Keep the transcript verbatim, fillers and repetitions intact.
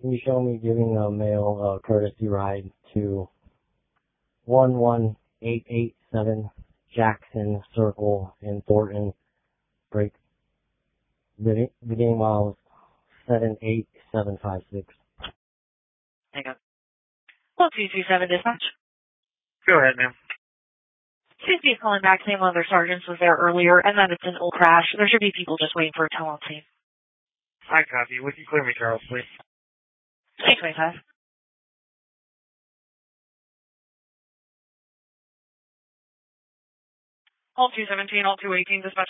Can you show me giving a male a courtesy ride to one one eight eight seven Jackson Circle in Thornton, break, beginning miles seven eight seven five six. Hang on. one two two seven dispatch. Go ahead, ma'am. C C is calling back saying one of their sergeants was there earlier and that it's an old crash. There should be people just waiting for a tow on scene. I copy. Would you clear me, Charles, please? eight twenty-five. All two seventeen, all two eighteen, dispatch.